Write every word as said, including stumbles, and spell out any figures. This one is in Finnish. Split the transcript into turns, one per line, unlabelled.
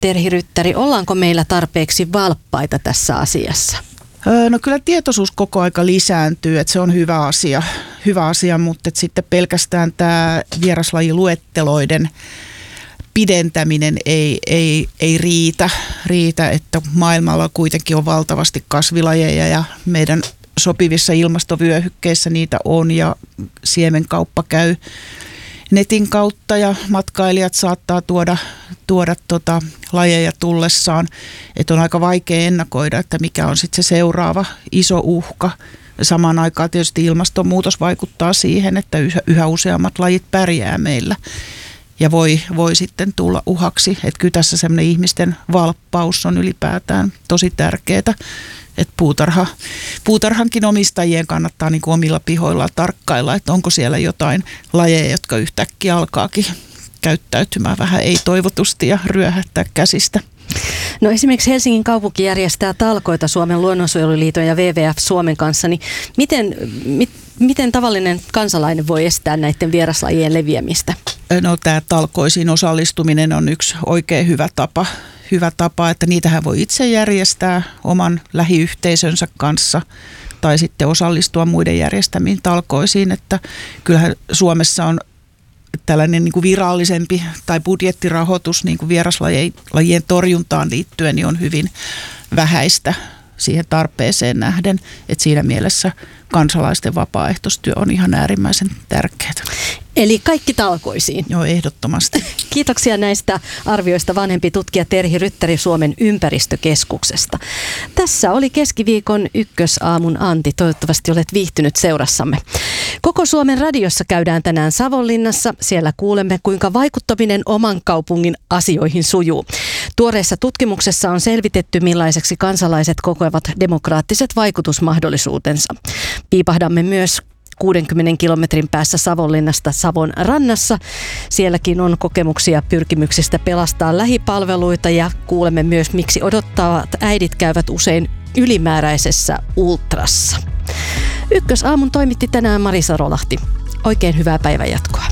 Terhi Ryttäri, ollaanko meillä tarpeeksi valppaita tässä asiassa?
No kyllä tietoisuus koko aika lisääntyy, että se on hyvä asia, hyvä asia, mutta että sitten pelkästään tämä vieraslajiluetteloiden pidentäminen ei, ei, ei riitä, riitä, että maailmalla kuitenkin on valtavasti kasvilajeja ja meidän sopivissa ilmastovyöhykkeissä niitä on ja siemenkauppa käy netin kautta ja matkailijat saattaa tuoda, tuoda tota lajeja tullessaan, että on aika vaikea ennakoida, että mikä on sitten se seuraava iso uhka. Samaan aikaan tietysti ilmastonmuutos vaikuttaa siihen, että yhä, yhä useammat lajit pärjää meillä ja voi, voi sitten tulla uhaksi. Että kyllä tässä semmoinen ihmisten valppaus on ylipäätään tosi tärkeää. Että puutarha, puutarhankin omistajien kannattaa niin kuin omilla pihoillaan tarkkailla, että onko siellä jotain lajeja, jotka yhtäkkiä alkaakin käyttäytymään vähän ei-toivotusti ja ryöhättää käsistä.
No esimerkiksi Helsingin kaupunki järjestää talkoita Suomen luonnonsuojeluliiton ja W W F Suomen kanssa, niin miten, mit, miten tavallinen kansalainen voi estää näiden vieraslajien leviämistä?
No tämä talkoisiin osallistuminen on yksi oikein hyvä tapa. Hyvä tapa, että niitähän voi itse järjestää oman lähiyhteisönsä kanssa tai sitten osallistua muiden järjestämiin talkoisiin, että kyllähän Suomessa on tällainen niin kuin virallisempi tai budjettirahoitus niin kuin vieraslajien torjuntaan liittyen niin on hyvin vähäistä siihen tarpeeseen nähden, että siinä mielessä kansalaisten vapaaehtoistyö on ihan äärimmäisen tärkeää.
Eli kaikki talkoisiin.
Joo, ehdottomasti.
Kiitoksia näistä arvioista vanhempi tutkija Terhi Ryttäri Suomen ympäristökeskuksesta. Tässä oli keskiviikon Ykkösaamun Anti. Toivottavasti olet viihtynyt seurassamme. Koko Suomen radiossa käydään tänään Savonlinnassa. Siellä kuulemme, kuinka vaikuttaminen oman kaupungin asioihin sujuu. Tuoreessa tutkimuksessa on selvitetty, millaiseksi kansalaiset kokevat demokraattiset vaikutusmahdollisuutensa. Piipahdamme myös kuudenkymmenen kilometrin päässä Savonlinnasta Savon rannassa. Sielläkin on kokemuksia pyrkimyksistä pelastaa lähipalveluita ja kuulemme myös, miksi odottavat äidit käyvät usein ylimääräisessä ultrassa. Ykkösaamun toimitti tänään Marisa Rolahti. Oikein hyvää päivänjatkoa.